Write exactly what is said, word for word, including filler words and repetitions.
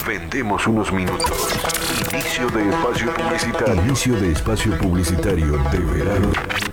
Vendemos unos minutos. Inicio de espacio publicitario. Inicio de espacio publicitario de verano.